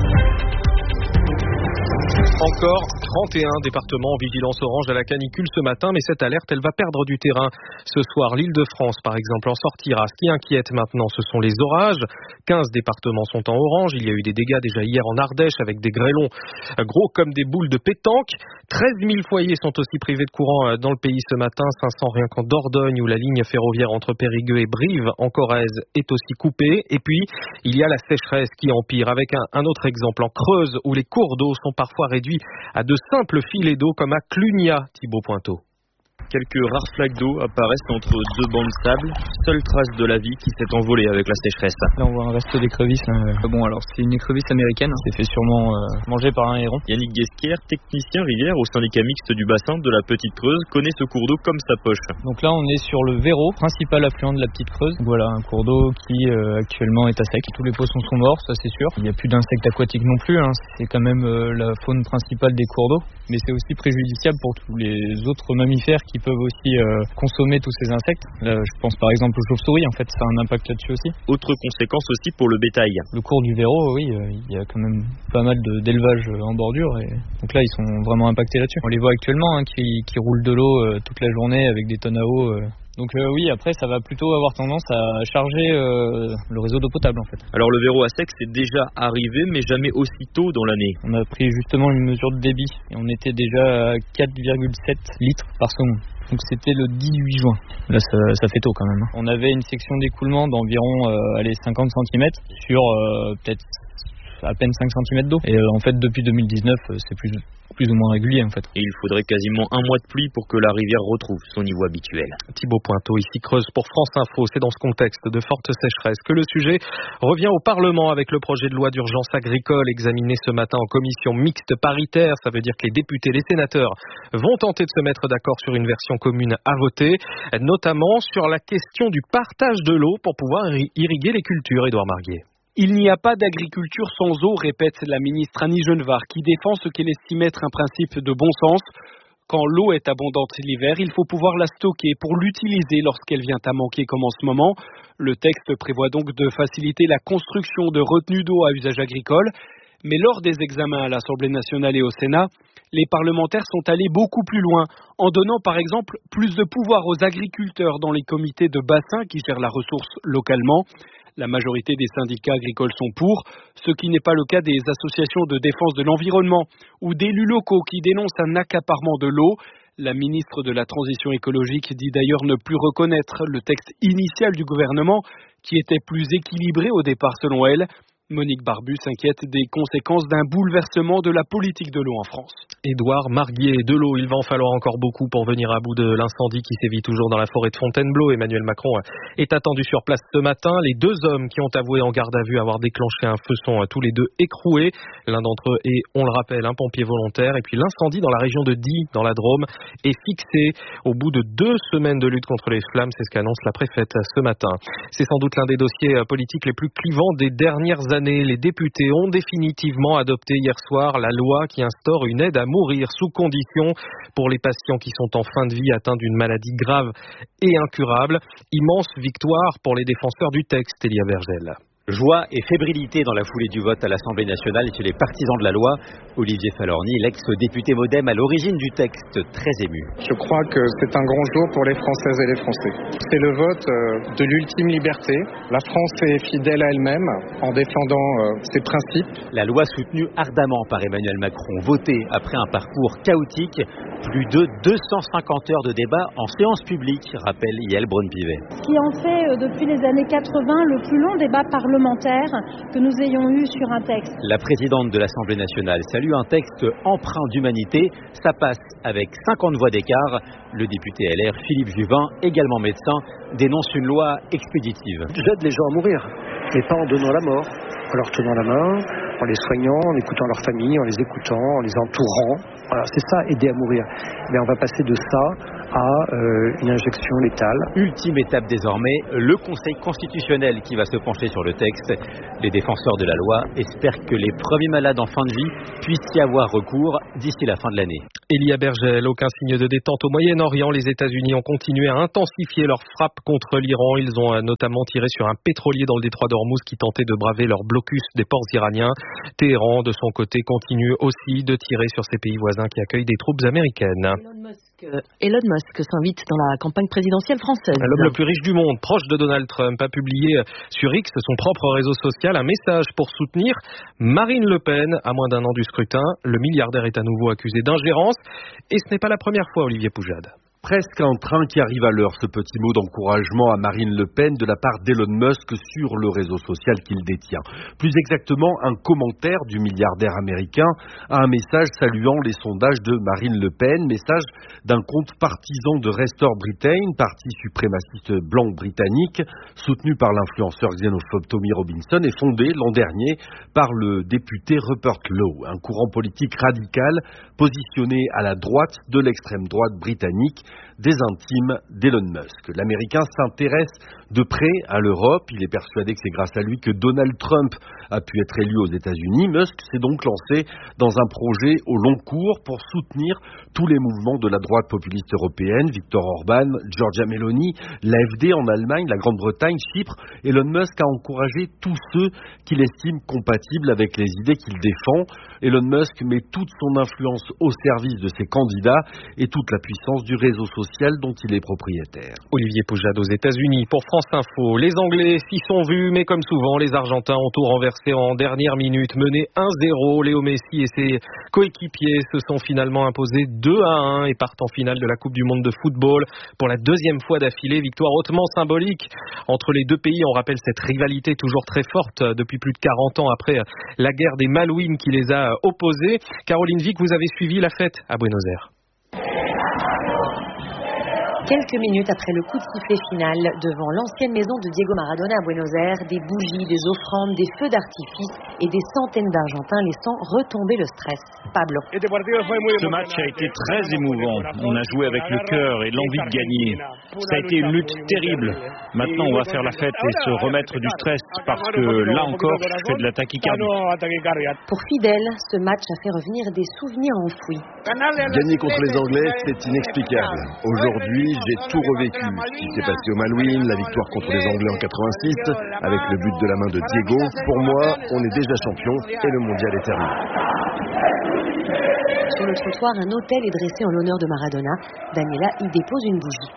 Encore 31 départements en vigilance orange à la canicule ce matin, mais cette alerte, elle va perdre du terrain. Ce soir, l'Île-de-France, par exemple, en sortira. Ce qui inquiète maintenant, ce sont les orages. 15 départements sont en orange. Il y a eu des dégâts déjà hier en Ardèche avec des grêlons gros comme des boules de pétanque. 13 000 foyers sont aussi privés de courant dans le pays ce matin. 500 rien qu'en Dordogne, où la ligne ferroviaire entre Périgueux et Brive, en Corrèze, est aussi coupée. Et puis, il y a la sécheresse qui empire, avec un autre exemple en Creuse, où les cours d'eau sont parfois réduits à de simples filets d'eau comme à Clunia, Thibaut Pointeau. Quelques rares flaques d'eau apparaissent entre deux bancs de sable, seule trace de la vie qui s'est envolée avec la sécheresse. Là on voit un reste d'écrevisse. Bon alors c'est une écrevisse américaine, c'est fait sûrement manger par un héron. Yannick Guesquière, technicien rivière au syndicat mixte du bassin de la Petite Creuse, connaît ce cours d'eau comme sa poche. Donc là on est sur le Véro, principal affluent de la Petite Creuse. Voilà un cours d'eau qui actuellement est à sec. Tous les poissons sont morts, ça c'est sûr. Il n'y a plus d'insectes aquatiques non plus, c'est quand même la faune principale des cours d'eau. Mais c'est aussi préjudiciable pour tous les autres mammifères qui peuvent aussi consommer tous ces insectes. Là, je pense par exemple aux chauves-souris, en fait, ça a un impact là-dessus aussi. Autre conséquence aussi pour le bétail. Le cours du Véro, oui, il y a quand même pas mal d'élevage en bordure, et donc là, ils sont vraiment impactés là-dessus. On les voit actuellement, qui roulent de l'eau toute la journée avec des tonnes à eau. Donc oui, après ça va plutôt avoir tendance à charger le réseau d'eau potable en fait. Alors le Véro à sec c'est déjà arrivé, mais jamais aussi tôt dans l'année. On a pris justement une mesure de débit et on était déjà à 4,7 litres par seconde. Donc c'était le 18 juin. Là ça fait tôt quand même. On avait une section d'écoulement d'environ 50 cm sur peut-être à peine 5 cm d'eau. Et en fait, depuis 2019, c'est plus ou moins régulier en fait. Et il faudrait quasiment un mois de pluie pour que la rivière retrouve son niveau habituel. Thibaut Pointeau, ici Creuse pour France Info. C'est dans ce contexte de forte sécheresse que le sujet revient au Parlement avec le projet de loi d'urgence agricole examiné ce matin en commission mixte paritaire. Ça veut dire que les députés, les sénateurs vont tenter de se mettre d'accord sur une version commune à voter, notamment sur la question du partage de l'eau pour pouvoir irriguer les cultures. Édouard Marguet. Il n'y a pas d'agriculture sans eau, répète la ministre Annie Genevard, qui défend ce qu'elle estime être un principe de bon sens. Quand l'eau est abondante l'hiver, il faut pouvoir la stocker pour l'utiliser lorsqu'elle vient à manquer comme en ce moment. Le texte prévoit donc de faciliter la construction de retenues d'eau à usage agricole. Mais lors des examens à l'Assemblée nationale et au Sénat, les parlementaires sont allés beaucoup plus loin, en donnant par exemple plus de pouvoir aux agriculteurs dans les comités de bassin qui gèrent la ressource localement. La majorité des syndicats agricoles sont pour, ce qui n'est pas le cas des associations de défense de l'environnement ou d'élus locaux qui dénoncent un accaparement de l'eau. La ministre de la Transition écologique dit d'ailleurs ne plus reconnaître le texte initial du gouvernement qui était plus équilibré au départ selon elle. Monique Barbu s'inquiète des conséquences d'un bouleversement de la politique de l'eau en France. Édouard Marguet, de l'eau, il va en falloir encore beaucoup pour venir à bout de l'incendie qui sévit toujours dans la forêt de Fontainebleau. Emmanuel Macron est attendu sur place ce matin. Les 2 hommes qui ont avoué en garde à vue avoir déclenché un feu sont tous les 2 écroués. L'un d'entre eux est, on le rappelle, un pompier volontaire. Et puis l'incendie dans la région de Die, dans la Drôme, est fixé au bout de 2 semaines de lutte contre les flammes. C'est ce qu'annonce la préfète ce matin. C'est sans doute l'un des dossiers politiques les plus clivants des dernières années. Les députés ont définitivement adopté hier soir la loi qui instaure une aide à mourir sous condition pour les patients qui sont en fin de vie atteints d'une maladie grave et incurable. Immense victoire pour les défenseurs du texte, Elia Bergel. Joie et fébrilité dans la foulée du vote à l'Assemblée nationale chez les partisans de la loi. Olivier Falorni, l'ex-député MoDem à l'origine du texte, très ému. Je crois que c'est un grand jour pour les Françaises et les Français. C'est le vote de l'ultime liberté. La France est fidèle à elle-même en défendant ses principes. La loi soutenue ardemment par Emmanuel Macron, votée après un parcours chaotique. Plus de 250 heures de débat en séance publique, rappelle Yael Braun-Pivet. Ce qui en fait depuis les années 80 le plus long débat parlementaire que nous ayons eu sur un texte. La présidente de l'Assemblée nationale salue un texte empreint d'humanité. Ça passe avec 50 voix d'écart. Le député LR Philippe Juvin, également médecin, dénonce une loi expéditive. J'aide les gens à mourir, mais pas en donnant la mort, en leur tenant la main, en les soignant, en écoutant leur famille, en les écoutant, en les entourant. Voilà, c'est ça, aider à mourir. Mais on va passer de ça à une injection létale. Ultime étape désormais, le Conseil constitutionnel qui va se pencher sur le texte. Les défenseurs de la loi espèrent que les premiers malades en fin de vie puissent y avoir recours d'ici la fin de l'année. Elia Bergel, aucun signe de détente au Moyen-Orient. Les États-Unis ont continué à intensifier leurs frappes contre l'Iran. Ils ont notamment tiré sur un pétrolier dans le détroit d'Ormuz qui tentait de braver leur blocus des ports iraniens. Téhéran, de son côté, continue aussi de tirer sur ces pays voisins qui accueillent des troupes américaines. Elon Musk s'invite dans la campagne présidentielle française. L'homme le plus riche du monde, proche de Donald Trump, a publié sur X, son propre réseau social, un message pour soutenir Marine Le Pen. À moins d'1 an du scrutin, le milliardaire est à nouveau accusé d'ingérence. Et ce n'est pas la première fois, Olivier Poujade. Presque un train qui arrive à l'heure, ce petit mot d'encouragement à Marine Le Pen de la part d'Elon Musk sur le réseau social qu'il détient. Plus exactement, un commentaire du milliardaire américain à un message saluant les sondages de Marine Le Pen, message d'un compte partisan de Restore Britain, parti suprémaciste blanc britannique, soutenu par l'influenceur xénophobe Tommy Robinson et fondé l'an dernier par le député Rupert Lowe, un courant politique radical positionné à la droite de l'extrême droite britannique, des intimes d'Elon Musk. L'Américain s'intéresse de près à l'Europe. Il est persuadé que c'est grâce à lui que Donald Trump a pu être élu aux États-Unis. Musk s'est donc lancé dans un projet au long cours pour soutenir tous les mouvements de la droite populiste européenne, Viktor Orban, Giorgia Meloni, l'AfD en Allemagne, la Grande-Bretagne, Chypre. Elon Musk a encouragé tous ceux qu'il estime compatibles avec les idées qu'il défend. Elon Musk met toute son influence au service de ses candidats et toute la puissance du réseau social dont il est propriétaire. Olivier Poujade aux États-Unis. Pour France Info. Les Anglais s'y sont vus, mais comme souvent, les Argentins ont tout renversé en dernière minute. Menés 1-0, Léo Messi et ses coéquipiers se sont finalement imposés 2-1 et partent en finale de la Coupe du Monde de football pour la deuxième fois d'affilée. Victoire hautement symbolique entre les deux pays. On rappelle cette rivalité toujours très forte depuis plus de 40 ans après la guerre des Malouines qui les a opposés. Caroline Vic, vous avez suivi la fête à Buenos Aires. Quelques minutes après le coup de sifflet final, devant l'ancienne maison de Diego Maradona à Buenos Aires, des bougies, des offrandes, des feux d'artifice et des centaines d'Argentins laissant retomber le stress. Pablo. Ce match a été très émouvant. On a joué avec le cœur et l'envie de gagner. Ça a été une lutte terrible. Maintenant, on va faire la fête et se remettre du stress parce que là encore, je fais de la tachycardie. Pour Fidel, ce match a fait revenir des souvenirs enfouis. Gagner contre les Anglais, c'est inexplicable. Aujourd'hui, j'ai tout revécu. Ce qui s'est passé au Malouines, la victoire contre les Anglais en 86, avec le but de la main de Diego. Pour moi, on est déjà champion et le mondial est terminé. Sur le trottoir, un hôtel est dressé en l'honneur de Maradona. Daniela y dépose une bougie.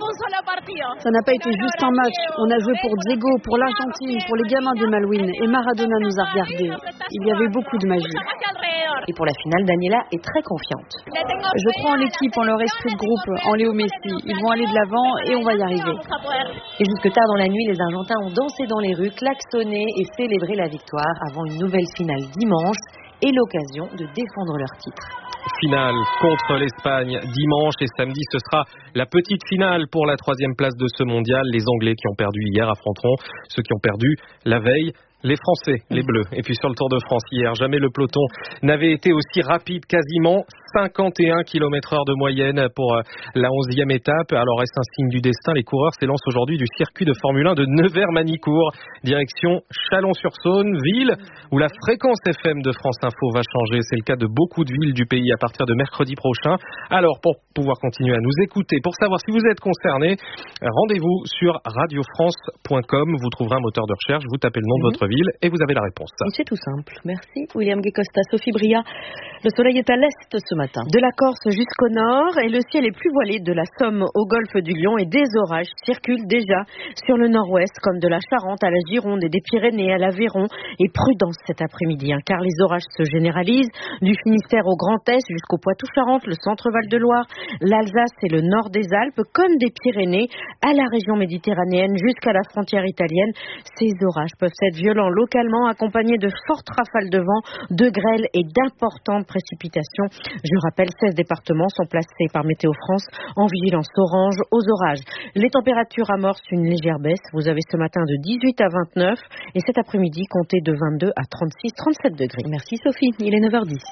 Ça n'a pas été juste un match. On a joué pour Diego, pour l'Argentine, pour les gamins de Malouines. Et Maradona nous a regardés. Il y avait beaucoup de magie. Et pour la finale, Daniela est très confiante. Je crois en l'équipe, en leur esprit de groupe, en Léo Messi. Ils vont aller de l'avant et on va y arriver. Et jusque tard dans la nuit, les Argentins ont dansé dans les rues, klaxonné et célébré la victoire avant une nouvelle finale dimanche et l'occasion de défendre leur titre. Finale contre l'Espagne dimanche et samedi, ce sera la petite finale pour la 3e place de ce mondial. Les Anglais qui ont perdu hier affronteront ceux qui ont perdu la veille. Les Français, les Bleus. Et puis sur le Tour de France hier, jamais le peloton n'avait été aussi rapide, quasiment 51 km/h de moyenne pour la 11e étape. Alors est-ce un signe du destin? Les coureurs s'élancent aujourd'hui du circuit de Formule 1 de Nevers-Manicourt, direction Chalon-sur-Saône, ville où la fréquence FM de France Info va changer. C'est le cas de beaucoup de villes du pays à partir de mercredi prochain. Alors pour pouvoir continuer à nous écouter, pour savoir si vous êtes concerné, rendez-vous sur radiofrance.com. Vous trouverez un moteur de recherche, vous tapez le nom de votre ville et vous avez la réponse. C'est tout simple. Merci William Guécosta. Sophie Bria, le soleil est à l'est ce matin. De la Corse jusqu'au nord et le ciel est plus voilé de la Somme au golfe du Lion et des orages circulent déjà sur le nord-ouest comme de la Charente à la Gironde et des Pyrénées à l'Aveyron. Et prudence cet après-midi car les orages se généralisent du Finistère au Grand Est jusqu'au Poitou-Charentes, le centre-Val de Loire, l'Alsace et le nord des Alpes comme des Pyrénées à la région méditerranéenne jusqu'à la frontière italienne. Ces orages peuvent être violents localement accompagnés de fortes rafales de vent, de grêle et d'importantes précipitations. Je rappelle, 16 départements sont placés par Météo France en vigilance orange aux orages. Les températures amorcent une légère baisse. Vous avez ce matin de 18 à 29 et cet après-midi comptez de 22 à 36-37 degrés. Merci Sophie, il est 9h10.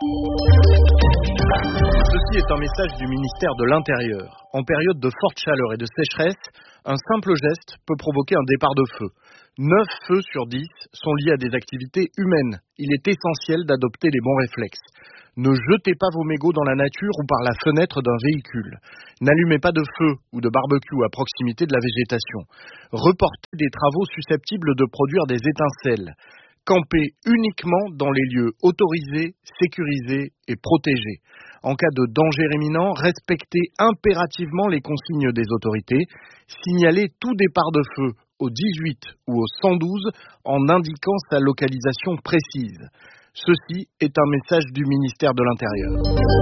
Ceci est un message du ministère de l'Intérieur. En période de forte chaleur et de sécheresse, un simple geste peut provoquer un départ de feu. 9 feux sur 10 sont liés à des activités humaines. Il est essentiel d'adopter les bons réflexes. Ne jetez pas vos mégots dans la nature ou par la fenêtre d'un véhicule. N'allumez pas de feu ou de barbecue à proximité de la végétation. Reportez des travaux susceptibles de produire des étincelles. Campez uniquement dans les lieux autorisés, sécurisés et protégés. En cas de danger imminent, respectez impérativement les consignes des autorités. Signalez tout départ de feu au 18 ou au 112 en indiquant sa localisation précise. Ceci est un message du ministère de l'Intérieur.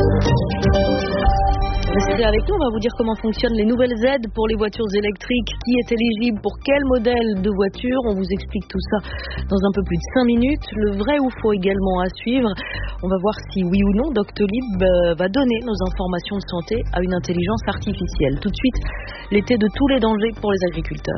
Restez avec nous, on va vous dire comment fonctionnent les nouvelles aides pour les voitures électriques, qui est éligible pour quel modèle de voiture. On vous explique tout ça dans un peu plus de 5 minutes. Le vrai ou faux également à suivre. On va voir si oui ou non Doctolib va donner nos informations de santé à une intelligence artificielle. Tout de suite, l'été de tous les dangers pour les agriculteurs.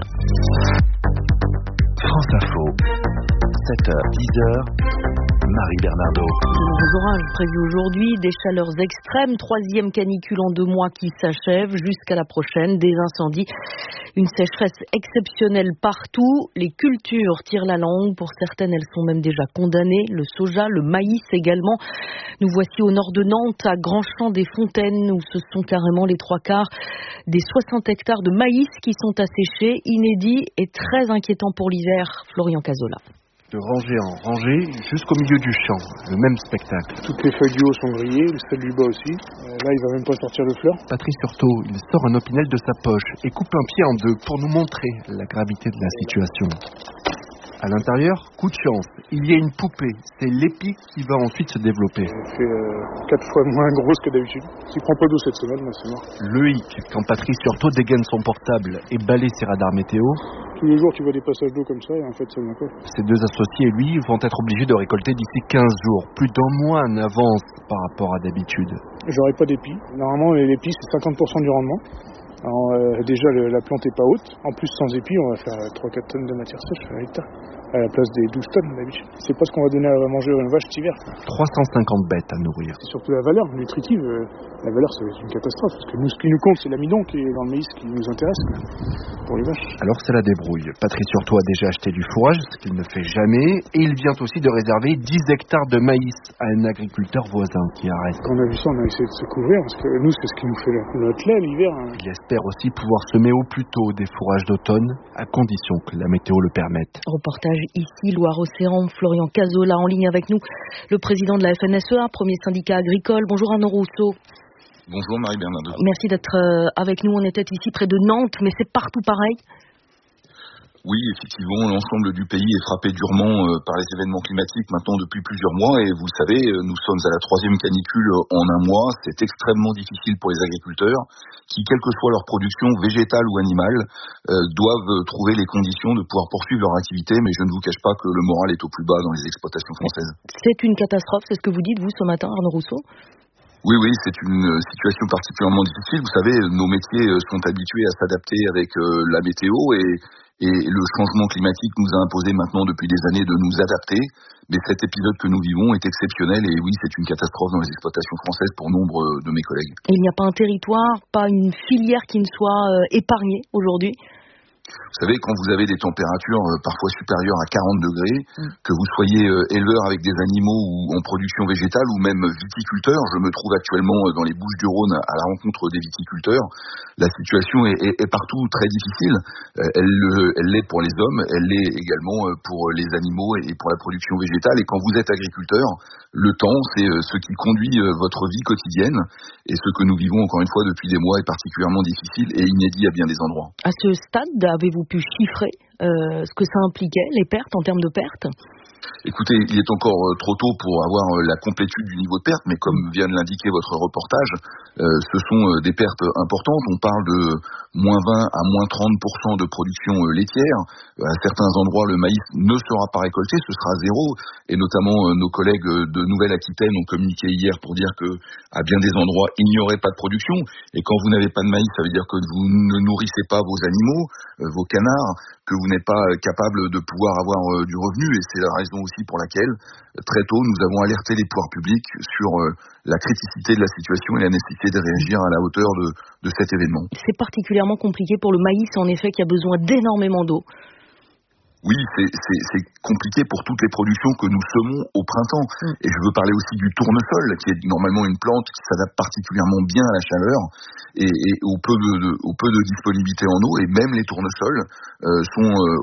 France Info, 7h, 10h. Marie Bernardo. De nombreux orages prévus aujourd'hui, des chaleurs extrêmes, 3e canicule en 2 mois qui s'achève, jusqu'à la prochaine, des incendies, une sécheresse exceptionnelle partout, les cultures tirent la langue, pour certaines elles sont même déjà condamnées, le soja, le maïs également. Nous voici au nord de Nantes, à Grand-Champ-des-Fontaines, où ce sont carrément les 3/4 des 60 hectares de maïs qui sont asséchés, inédit et très inquiétant pour l'hiver. Florian Cazola. De rangée en rangée, jusqu'au milieu du champ, le même spectacle. Toutes les feuilles du haut sont grillées, celles du bas aussi. Là, il va même pas sortir le fleur. Patrice Urtault, il sort un opinel de sa poche et coupe un pied en deux pour nous montrer la gravité de la situation. À l'intérieur, coup de chance, il y a une poupée. C'est l'épi qui va ensuite se développer. Elle fait 4 fois moins grosse que d'habitude. S'il prend pas d'eau cette semaine, moi c'est mort. Le hic, quand Patrice Urtault dégaine son portable et balaye ses radars météo. Tous les jours, tu vois des passages d'eau comme ça, et en fait, ça vient pas. Ces deux associés et lui vont être obligés de récolter d'ici 15 jours, plus d'un mois en avance par rapport à d'habitude. J'aurai pas d'épi. Normalement, l'épi, c'est 50% du rendement. Alors, déjà, la plante est pas haute. En plus, sans épi, on va faire 3-4 tonnes de matière sèche à l'hectare, à la place des 12 tonnes d'habitude. C'est pas ce qu'on va donner à manger à une vache cet hiver. 350 bêtes à nourrir. C'est surtout la valeur nutritive. La valeur, c'est une catastrophe. Parce que nous, ce qui nous compte, c'est l'amidon qui est dans le maïs qui nous intéresse pour les vaches. Alors, c'est la débrouille. Patrice Urtault a déjà acheté du fourrage, ce qu'il ne fait jamais. Et il vient aussi de réserver 10 hectares de maïs à un agriculteur voisin qui arrête. Quand on a vu ça, on a essayé de se couvrir. Parce que nous, c'est ce qui nous fait notre lait l'hiver. Il espère aussi pouvoir semer au plus tôt des fourrages d'automne, à condition que la météo le permette. Reportage ici, Loire-Océan, Florian Cazola en ligne avec nous, le président de la FNSEA, premier syndicat agricole. Bonjour Arnaud Rousseau. Bonjour Marie Bernardo. Merci d'être avec nous. On était ici près de Nantes, mais c'est partout pareil. Oui, effectivement, l'ensemble du pays est frappé durement par les événements climatiques maintenant depuis plusieurs mois. Et vous le savez, nous sommes à la 3e canicule en un mois. C'est extrêmement difficile pour les agriculteurs qui, quelle que soit leur production végétale ou animale, doivent trouver les conditions de pouvoir poursuivre leur activité. Mais je ne vous cache pas que le moral est au plus bas dans les exploitations françaises. C'est une catastrophe, c'est ce que vous dites, vous, ce matin, Arnaud Rousseau ? Oui, c'est une situation particulièrement difficile. Vous savez, nos métiers sont habitués à s'adapter avec la météo et le changement climatique nous a imposé maintenant depuis des années de nous adapter. Mais cet épisode que nous vivons est exceptionnel et oui, c'est une catastrophe dans les exploitations françaises pour nombre de mes collègues. Et il n'y a pas un territoire, pas une filière qui ne soit épargnée aujourd'hui ? Vous savez, quand vous avez des températures parfois supérieures à 40 degrés, que vous soyez éleveur avec des animaux ou en production végétale ou même viticulteur, je me trouve actuellement dans les Bouches-du-Rhône à la rencontre des viticulteurs, la situation est partout très difficile. Elle l'est pour les hommes, elle l'est également pour les animaux et pour la production végétale. Et quand vous êtes agriculteur, le temps, c'est ce qui conduit votre vie quotidienne. Et ce que nous vivons encore une fois depuis des mois est particulièrement difficile et inédit à bien des endroits. À ce stade, avez-vous pu chiffrer ce que ça impliquait, les pertes en termes de pertes ? Écoutez, il est encore trop tôt pour avoir la complétude du niveau de perte, mais comme vient de l'indiquer votre reportage, ce sont des pertes importantes. On parle de moins 20 à moins 30% de production laitière. À certains endroits, le maïs ne sera pas récolté, ce sera zéro. Et notamment, nos collègues de Nouvelle-Aquitaine ont communiqué hier pour dire que à bien des endroits, il n'y aurait pas de production. Et quand vous n'avez pas de maïs, ça veut dire que vous ne nourrissez pas vos animaux, vos canards, que vous n'êtes pas capable de pouvoir avoir du revenu. Et c'est la raison aussi pour laquelle, très tôt, nous avons alerté les pouvoirs publics sur la criticité de la situation et la nécessité de réagir à la hauteur de cet événement. C'est particulièrement compliqué pour le maïs, en effet, qui a besoin d'énormément d'eau. Oui, c'est compliqué pour toutes les productions que nous semons au printemps. Et je veux parler aussi du tournesol, qui est normalement une plante qui s'adapte particulièrement bien à la chaleur et au peu de disponibilité en eau. Et même les tournesols sont